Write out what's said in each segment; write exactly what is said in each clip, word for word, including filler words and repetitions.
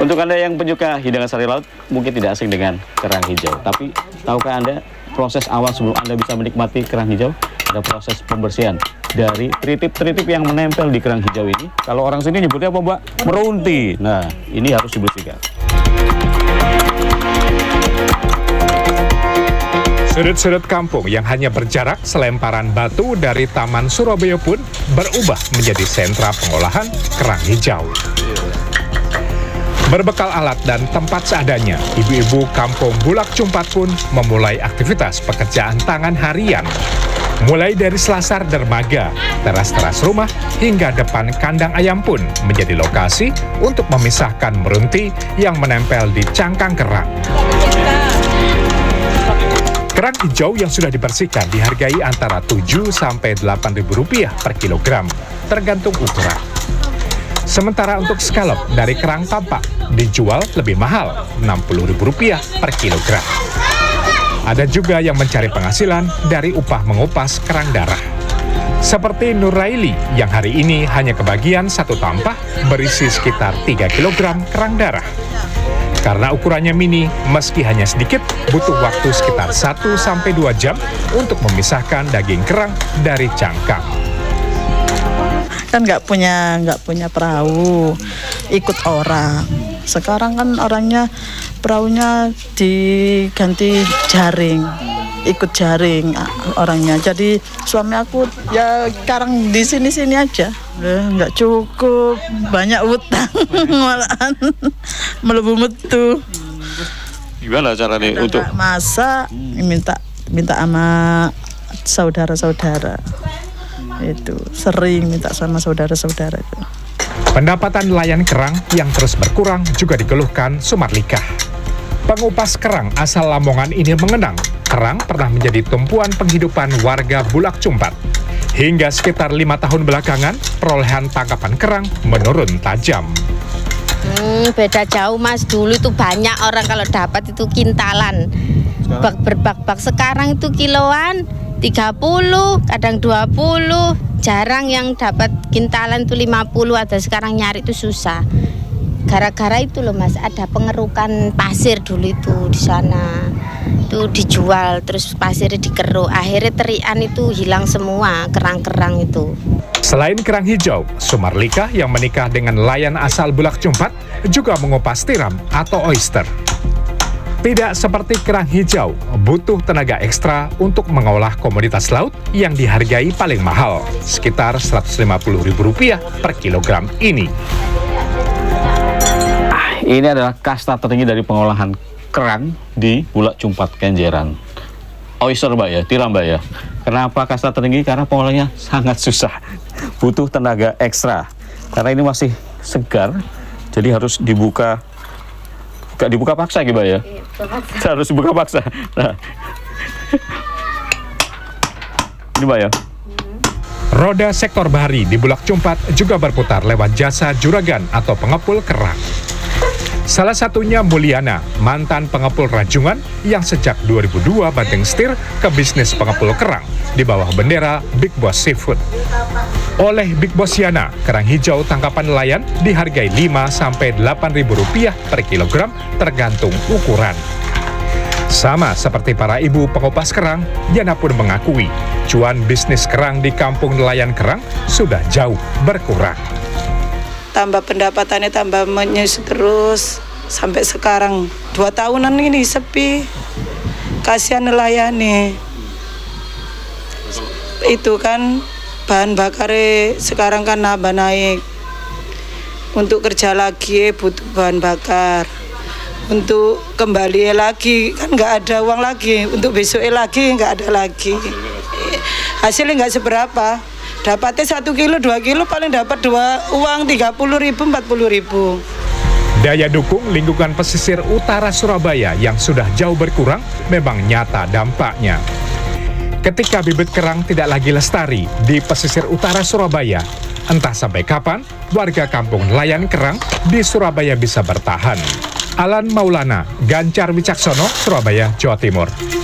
Untuk Anda yang penyuka hidangan sari laut, mungkin tidak asing dengan kerang hijau. Tapi, tahukah Anda proses awal sebelum Anda bisa menikmati kerang hijau? Ada proses pembersihan dari tritip-tritip yang menempel di kerang hijau ini. Kalau orang sini nyebutnya apa, Mbak? Merunti. Nah, ini harus dibersihkan. Sudut-sudut kampung yang hanya berjarak selemparan batu dari Taman Surabaya pun berubah menjadi sentra pengolahan kerang hijau. Berbekal alat dan tempat seadanya, ibu-ibu kampung Bulak Cumpat pun memulai aktivitas pekerjaan tangan harian. Mulai dari selasar dermaga, teras-teras rumah, hingga depan kandang ayam pun menjadi lokasi untuk memisahkan merunti yang menempel di cangkang kerang. Kerang hijau yang sudah dibersihkan dihargai antara tujuh sampai delapan ribu rupiah per kilogram, tergantung ukuran. Sementara untuk scallop dari kerang tampak dijual lebih mahal, enam puluh ribu rupiah per kilogram. Ada juga yang mencari penghasilan dari upah mengupas kerang darah. Seperti Nuraili yang hari ini hanya kebagian satu tampah berisi sekitar tiga kilogram kerang darah. Karena ukurannya mini, meski hanya sedikit, butuh waktu sekitar satu sampai dua jam untuk memisahkan daging kerang dari cangkang. Kan nggak punya nggak punya perahu, ikut orang. Sekarang kan orangnya perahunya diganti jaring, ikut jaring orangnya. Jadi suami aku ya sekarang di sini-sini aja. Nggak cukup, banyak utang malahan melebu metu. Gimana caranya Kita untuk masak? Minta minta sama saudara-saudara. Itu sering minta sama saudara-saudara itu. Pendapatan nelayan kerang yang terus berkurang juga dikeluhkan Sumarlika. Pengupas kerang asal Lamongan ini mengenang kerang pernah menjadi tumpuan penghidupan warga Bulak Cumpat. Hingga sekitar lima tahun belakangan, perolehan tangkapan kerang menurun tajam. Hmm, beda jauh Mas, dulu itu banyak orang kalau dapat itu kintalan, bak berbak-bak. Sekarang itu kiloan, tiga puluh, kadang dua puluh, jarang yang dapat kintalan itu lima puluh, ada sekarang nyari itu susah. Gara-gara itu loh Mas, ada pengerukan pasir dulu itu di sana. Itu dijual, terus pasirnya dikeruk, akhirnya terian itu hilang semua, kerang-kerang itu. Selain kerang hijau, Sumarlika yang menikah dengan nelayan asal Bulak Cumpat juga mengupas tiram atau oyster. Tidak seperti kerang hijau, butuh tenaga ekstra untuk mengolah komoditas laut yang dihargai paling mahal, sekitar seratus lima puluh ribu rupiah per kilogram ini. Ah, ini adalah kasta tertinggi dari pengolahan kerang di Bulak Cumpat, Kenjeran. Oyster, Mbak ya, tiram, Mbak ya. Kenapa kasta tertinggi? Karena pengolahnya sangat susah, butuh tenaga ekstra. Karena ini masih segar, jadi harus dibuka. Gak dibuka paksa gitu, Mbak ya? Iya, harus dibuka paksa. Nah. Ini, Mbak ya? Roda sektor bahari di Bulak Cumpat juga berputar lewat jasa juragan atau pengepul kerang. Salah satunya Mulyana, mantan pengepul rajungan yang sejak dua ribu dua banting setir ke bisnis pengepul kerang di bawah bendera Big Boss Seafood. Oleh Big Boss Yana, kerang hijau tangkapan nelayan dihargai lima sampai delapan ribu rupiah per kilogram tergantung ukuran. Sama seperti para ibu pengupas kerang, Yana pun mengakui cuan bisnis kerang di kampung nelayan kerang sudah jauh berkurang. Tambah pendapatannya tambah menyusut terus sampai sekarang dua tahunan ini sepi. Kasihan nelayan nih. Itu kan bahan bakarnya sekarang kan nambah naik. Untuk kerja lagi butuh bahan bakar. Untuk kembali lagi kan nggak ada uang lagi. Untuk besoknya lagi nggak ada lagi. Hasilnya nggak seberapa. Dapatnya satu kilo, dua kilo paling dapat dua uang tiga puluh ribu, empat puluh ribu. Daya dukung lingkungan pesisir utara Surabaya yang sudah jauh berkurang memang nyata dampaknya. Ketika bibit kerang tidak lagi lestari di pesisir utara Surabaya, entah sampai kapan warga kampung nelayan kerang di Surabaya bisa bertahan. Alan Maulana, Gancar Wicaksono, Surabaya, Jawa Timur.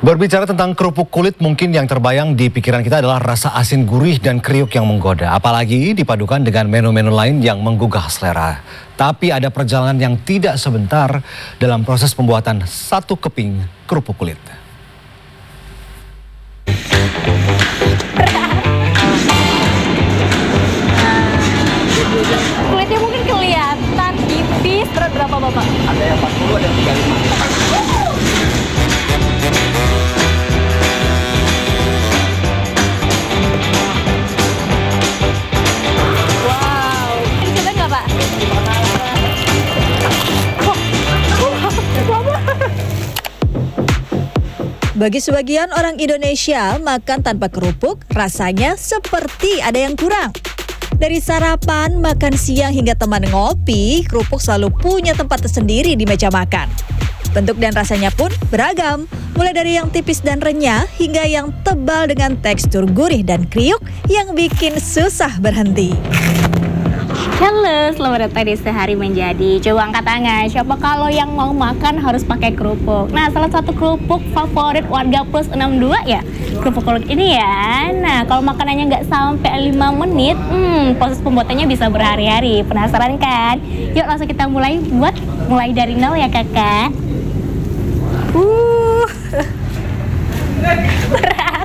Berbicara tentang kerupuk kulit, mungkin yang terbayang di pikiran kita adalah rasa asin gurih dan kriuk yang menggoda. Apalagi dipadukan dengan menu-menu lain yang menggugah selera. Tapi ada perjalanan yang tidak sebentar dalam proses pembuatan satu keping kerupuk kulit. Kulitnya mungkin kelihatan tipis. Berat berapa Bapak? Ada yang empat puluh, ada yang tiga puluh lima. Bagi sebagian orang Indonesia, makan tanpa kerupuk rasanya seperti ada yang kurang. Dari sarapan, makan siang hingga teman ngopi, kerupuk selalu punya tempat tersendiri di meja makan. Bentuk dan rasanya pun beragam, mulai dari yang tipis dan renyah hingga yang tebal dengan tekstur gurih dan kriuk yang bikin susah berhenti. Halo, selamat datang di Sehari Menjadi. Coba angkat tangan, siapa kalau yang mau makan harus pakai kerupuk. Nah, salah satu kerupuk favorit warga plus enam dua ya, kerupuk kulit ini ya. Nah, kalau makanannya nggak sampai lima menit, hmm, proses pembuatannya bisa berhari-hari. Penasaran kan? Yuk langsung kita mulai buat, mulai dari nol ya kakak. Uh, berat,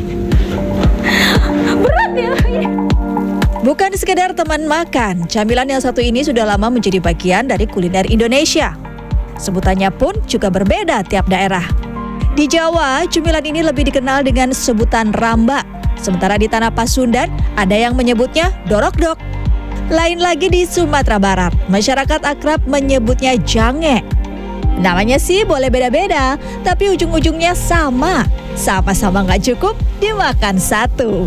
berat ya. Bukan sekedar teman makan, camilan yang satu ini sudah lama menjadi bagian dari kuliner Indonesia. Sebutannya pun juga berbeda tiap daerah. Di Jawa, camilan ini lebih dikenal dengan sebutan ramba. Sementara di tanah Pasundan, ada yang menyebutnya dorok-dok. Lain lagi di Sumatera Barat, masyarakat akrab menyebutnya jange. Namanya sih boleh beda-beda, tapi ujung-ujungnya sama. Sama-sama nggak cukup, dimakan satu.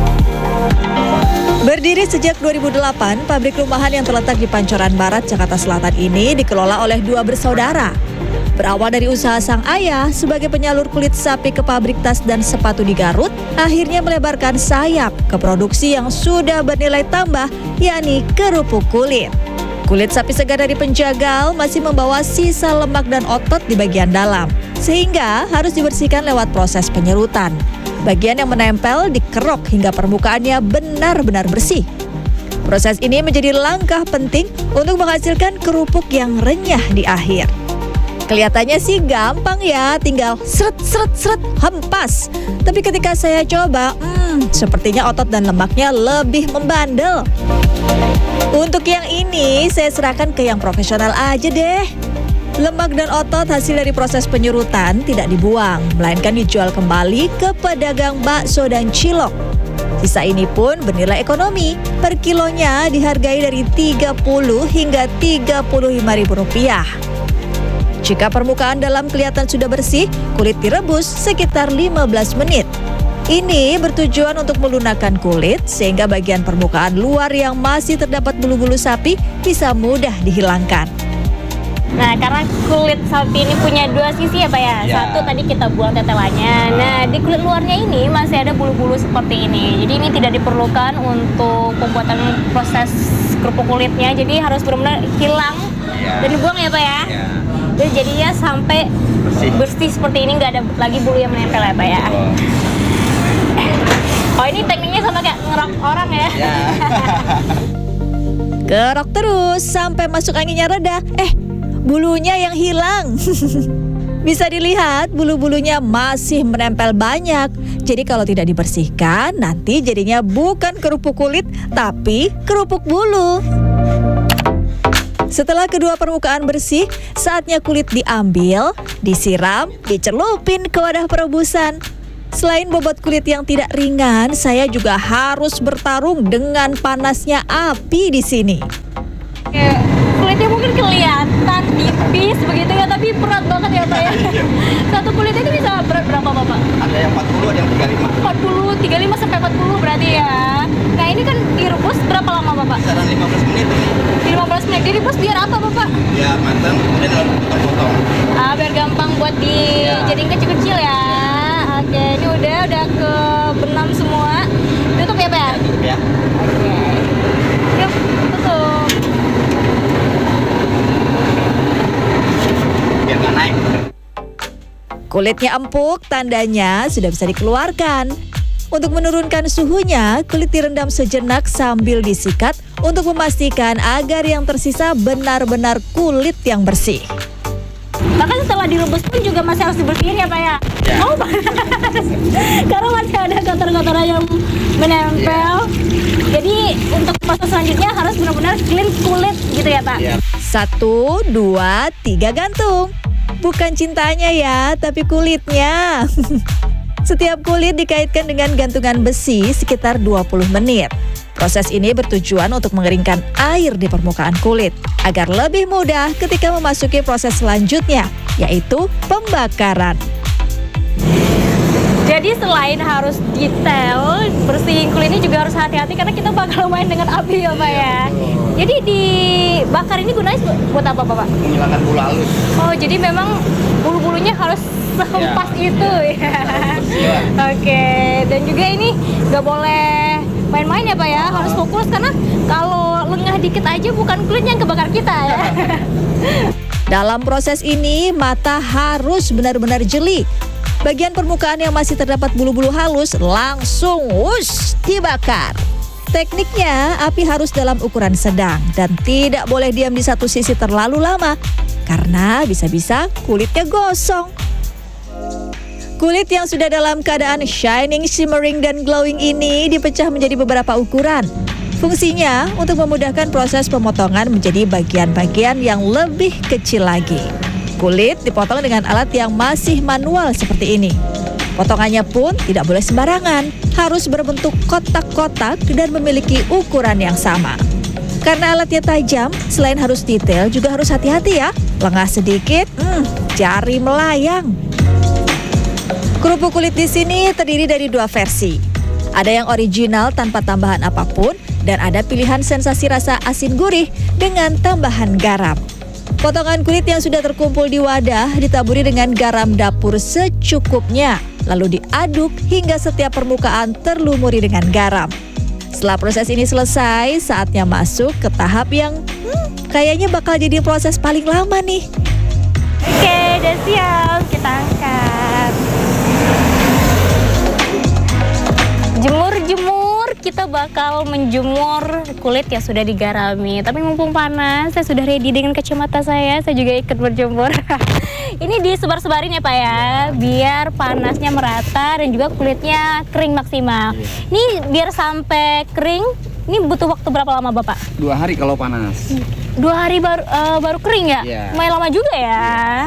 Berdiri sejak dua ribu delapan, pabrik rumahan yang terletak di Pancoran Barat, Jakarta Selatan ini dikelola oleh dua bersaudara. Berawal dari usaha sang ayah sebagai penyalur kulit sapi ke pabrik tas dan sepatu di Garut, akhirnya melebarkan sayap ke produksi yang sudah bernilai tambah, yakni kerupuk kulit. Kulit sapi segar dari penjagal masih membawa sisa lemak dan otot di bagian dalam, sehingga harus dibersihkan lewat proses penyerutan. Bagian yang menempel dikerok hingga permukaannya benar-benar bersih. Proses ini menjadi langkah penting untuk menghasilkan kerupuk yang renyah di akhir. Kelihatannya sih gampang ya, tinggal seret-seret-seret hempas. Tapi ketika saya coba, hmm, sepertinya otot dan lemaknya lebih membandel. Untuk yang ini, saya serahkan ke yang profesional aja deh. Lemak dan otot hasil dari proses penyurutan tidak dibuang, melainkan dijual kembali ke pedagang bakso dan cilok. Sisa ini pun bernilai ekonomi, per kilonya dihargai dari tiga puluh hingga tiga puluh lima ribu rupiah. Jika permukaan dalam kelihatan sudah bersih, kulit direbus sekitar lima belas menit. Ini bertujuan untuk melunakkan kulit sehingga bagian permukaan luar yang masih terdapat bulu-bulu sapi bisa mudah dihilangkan. Nah, karena kulit sapi ini punya dua sisi ya Pak ya. Ya. Satu tadi kita buang tetelannya. Nah, di kulit luarnya ini masih ada bulu-bulu seperti ini. Jadi ini tidak diperlukan untuk pembuatan proses kerupuk kulitnya. Jadi harus benar-benar hilang Ya. dan dibuang ya Pak ya. Ya. Jadi jadinya sampai Bersih. bersih seperti ini, nggak ada lagi bulu yang menempel ya Pak ya. Betul. Oh, ini tekniknya sama kayak ngerok orang ya. Ya. Kerok terus sampai masuk anginnya reda. Eh, bulunya yang hilang. Bisa dilihat bulu-bulunya masih menempel banyak. Jadi kalau tidak dibersihkan, nanti jadinya bukan kerupuk kulit, tapi kerupuk bulu. Setelah kedua permukaan bersih, saatnya kulit diambil, disiram, dicelupin ke wadah perebusan. Selain bobot kulit yang tidak ringan, saya juga harus bertarung dengan panasnya api di sini. Kayak kulitnya mungkin kelihatan tipis begitu ya, tapi berat banget ya Pak ya. Satu kulit itu bisa berat berapa Bapak? Ada yang empat puluh, ada yang tiga puluh lima. empat puluh, tiga puluh lima sampai empat puluh berarti ya. Nah, ini kan direbus berapa lama Bapak? Kisaran lima belas menit ini. lima belas menit. Direbus biar apa Bapak? Biar matang, kemudian lalu potong-potong. Ah, biar gampang buat dijadiin kecil-kecil ya. Oke, ini udah udah ke benam semua. Tutup ya Pak ya? Tutup ya. Oke. Yuk, tutup. Biar nggak naik. Kulitnya empuk, tandanya sudah bisa dikeluarkan. Untuk menurunkan suhunya, kulit direndam sejenak sambil disikat untuk memastikan agar yang tersisa benar-benar kulit yang bersih. Bahkan setelah direbus pun juga masih harus dibersihin ya Pak ya? Ya. Oh, karena masih ada kotor-kotoran yang menempel. Jadi untuk proses selanjutnya harus benar-benar clean kulit gitu ya Pak? Ya. Satu, dua, tiga gantung. Bukan cintanya ya, tapi kulitnya. Setiap kulit dikaitkan dengan gantungan besi sekitar dua puluh menit. Proses ini bertujuan untuk mengeringkan air di permukaan kulit agar lebih mudah ketika memasuki proses selanjutnya, yaitu pembakaran. Jadi selain harus detail, bersihin kulit ini juga harus hati-hati karena kita bakal main dengan api ya Pak ya. Jadi dibakar ini gunanya buat apa Bapak? Menghilangkan bulu halus. Oh, jadi memang bulu-bulunya harus sehempas ya, itu ya. Oke, dan juga ini nggak boleh main-main ya Pak ya, harus fokus karena kalau lengah dikit aja bukan kulit yang kebakar kita ya. Dalam proses ini, mata harus benar-benar jeli. Bagian permukaan yang masih terdapat bulu-bulu halus langsung wush, dibakar. Tekniknya, api harus dalam ukuran sedang dan tidak boleh diam di satu sisi terlalu lama karena bisa-bisa kulitnya gosong. Kulit yang sudah dalam keadaan shining, shimmering, dan glowing ini dipecah menjadi beberapa ukuran. Fungsinya untuk memudahkan proses pemotongan menjadi bagian-bagian yang lebih kecil lagi. Kulit dipotong dengan alat yang masih manual seperti ini. Potongannya pun tidak boleh sembarangan, harus berbentuk kotak-kotak dan memiliki ukuran yang sama. Karena alatnya tajam, selain harus detail juga harus hati-hati ya. Lengah sedikit, hmm, jari melayang. Kerupuk kulit di sini terdiri dari dua versi. Ada yang original tanpa tambahan apapun dan ada pilihan sensasi rasa asin gurih dengan tambahan garam. Potongan kulit yang sudah terkumpul di wadah ditaburi dengan garam dapur secukupnya, lalu diaduk hingga setiap permukaan terlumuri dengan garam. Setelah proses ini selesai, saatnya masuk ke tahap yang hmm, kayaknya bakal jadi proses paling lama nih. Oke, udah siap, kita angkat. Jemur-jemur, kita bakal menjemur kulit yang sudah digarami. Tapi mumpung panas, saya sudah ready dengan kacamata saya, saya juga ikut berjemur. Ini disebar-sebarin ya Pak ya, biar panasnya merata dan juga kulitnya kering maksimal. Ini biar sampai kering, ini butuh waktu berapa lama Bapak? Dua hari kalau panas. Dua hari baru, uh, baru kering ya? Yeah. Lumayan lama juga ya. Yeah.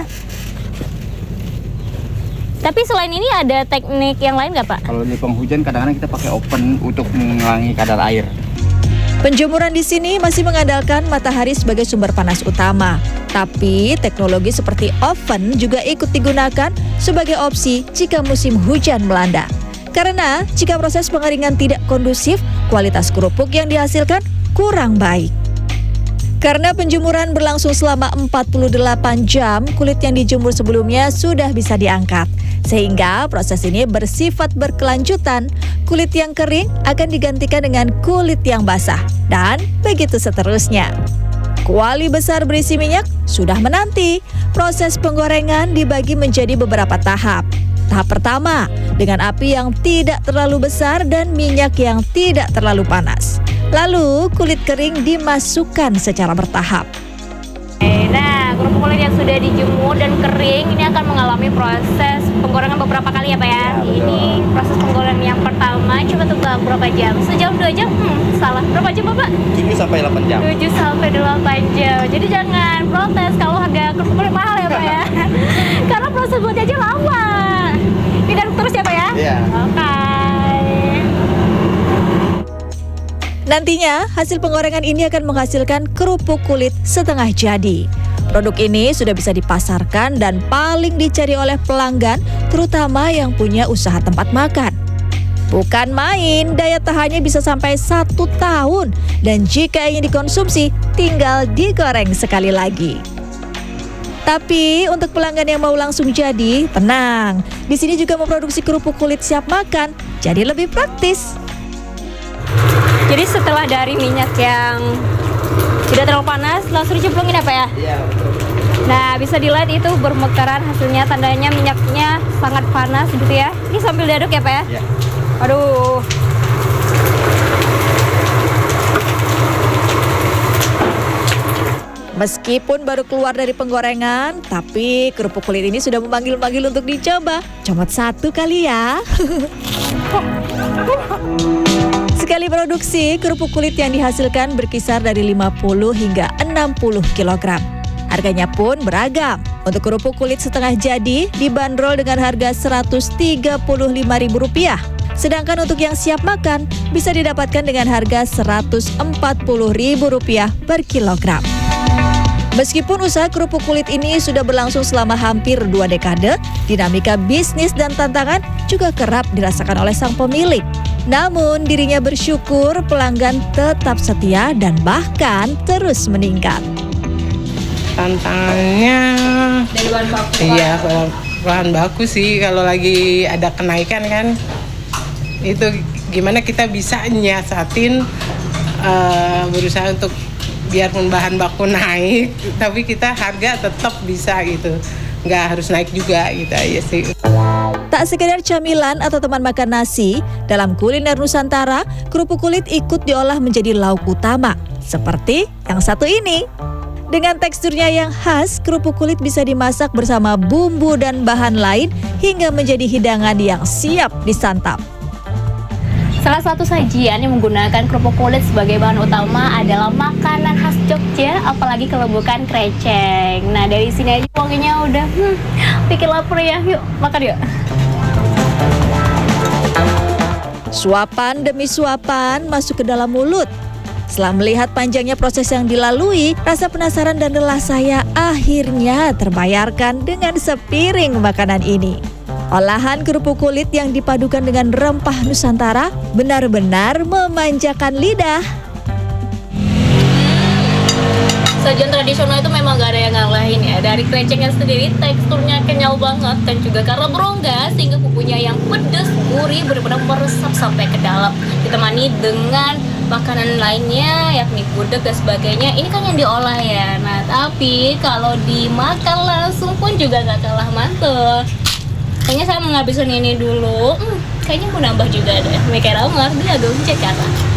Tapi selain ini ada teknik yang lain nggak Pak? Kalau di penghujan kadang-kadang kita pakai oven untuk mengurangi kadar air. Penjemuran di sini masih mengandalkan matahari sebagai sumber panas utama. Tapi teknologi seperti oven juga ikut digunakan sebagai opsi jika musim hujan melanda. Karena jika proses pengeringan tidak kondusif, kualitas kerupuk yang dihasilkan kurang baik. Karena penjemuran berlangsung selama empat puluh delapan jam, kulit yang dijemur sebelumnya sudah bisa diangkat. Sehingga proses ini bersifat berkelanjutan. Kulit yang kering akan digantikan dengan kulit yang basah. Dan begitu seterusnya. Kuali besar berisi minyak sudah menanti. Proses penggorengan dibagi menjadi beberapa tahap. Tahap pertama, dengan api yang tidak terlalu besar dan minyak yang tidak terlalu panas. Lalu kulit kering dimasukkan secara bertahap. Nah, kerupuk kulit yang sudah dijemur dan kering ini akan mengalami proses penggorengan beberapa kali ya Pak ya. Ya, ini proses penggorengan yang pertama, coba tebak berapa jam? Sejam, dua jam? Hmm, salah. Berapa jam Bapak? tujuh sampai delapan jam. tujuh sampai delapan jam. Jadi jangan protes kalau harga kerupuk kulit mahal ya Pak ya. Karena proses buatnya aja lama. Ini terus ya Pak ya? Iya. Oke. Nantinya, hasil penggorengan ini akan menghasilkan kerupuk kulit setengah jadi. Produk ini sudah bisa dipasarkan dan paling dicari oleh pelanggan, terutama yang punya usaha tempat makan. Bukan main, daya tahannya bisa sampai satu tahun. Dan jika ingin dikonsumsi, tinggal digoreng sekali lagi. Tapi untuk pelanggan yang mau langsung jadi, tenang. Di sini juga memproduksi kerupuk kulit siap makan, jadi lebih praktis. Jadi setelah dari minyak yang tidak terlalu panas, langsung dicemplungin apa ya? Iya, betul. Nah, bisa dilihat itu bermekaran hasilnya, tandanya minyaknya sangat panas gitu ya. Ini sambil diaduk ya Pak ya? Ya. Aduh. Meskipun baru keluar dari penggorengan, tapi kerupuk kulit ini sudah memanggil-manggil untuk dicoba. Comot satu kali ya. Sekali produksi, kerupuk kulit yang dihasilkan berkisar dari lima puluh hingga enam puluh kilogram. Harganya pun beragam. Untuk kerupuk kulit setengah jadi dibanderol dengan harga seratus tiga puluh lima ribu rupiah. Sedangkan untuk yang siap makan bisa didapatkan dengan harga seratus empat puluh ribu rupiah per kilogram. Meskipun usaha kerupuk kulit ini sudah berlangsung selama hampir dua dekade, dinamika bisnis dan tantangan juga kerap dirasakan oleh sang pemilik. Namun dirinya bersyukur pelanggan tetap setia dan bahkan terus meningkat. Tantangannya Dari bahan baku. iya bahan baku sih, kalau lagi ada kenaikan kan itu gimana kita bisa nyiasatin, uh, berusaha untuk biarpun bahan baku naik tapi kita harga tetap bisa gitu, nggak harus naik juga gitu aja sih. Tak sekedar camilan atau teman makan nasi, dalam kuliner Nusantara, kerupuk kulit ikut diolah menjadi lauk utama, seperti yang satu ini. Dengan teksturnya yang khas, kerupuk kulit bisa dimasak bersama bumbu dan bahan lain hingga menjadi hidangan yang siap disantap. Salah satu sajian yang menggunakan kerupuk kulit sebagai bahan utama adalah makanan khas Jogja, apalagi kelebukan kreceng. Nah, dari sini aja wanginya udah hmm, bikin lapar ya. Yuk, makan yuk. Suapan demi suapan masuk ke dalam mulut. Setelah melihat panjangnya proses yang dilalui, rasa penasaran dan lelah saya akhirnya terbayarkan dengan sepiring makanan ini. Olahan kerupuk kulit yang dipadukan dengan rempah Nusantara benar-benar memanjakan lidah. Sajian tradisional itu memang gak ada yang ngalahin ya. Dari krecengnya sendiri teksturnya kenyal banget, dan juga karena berongga sehingga bumbunya yang pedas, gurih, benar-benar meresap sampai ke dalam. Ditemani dengan makanan lainnya yakni gudeg dan sebagainya. Ini kan yang diolah ya. Nah, tapi kalau dimakan langsung pun juga gak kalah mantul. Kayaknya saya mau ngabisin ini dulu. Hmm, kayaknya mau nambah juga deh. Mikir Umar, Bilagung, Jakarta.